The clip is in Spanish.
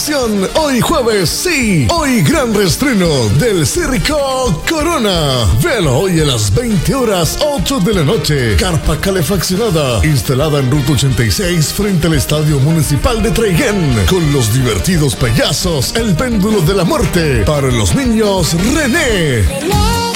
atención, hoy jueves, sí, hoy gran reestreno del Circo Corona. Véalo hoy a las 20 horas 8 de la noche. Carpa calefaccionada, instalada en Ruta 86 frente al Estadio Municipal de Traiguén, con los divertidos payasos El Péndulo de la Muerte. Para los niños, René.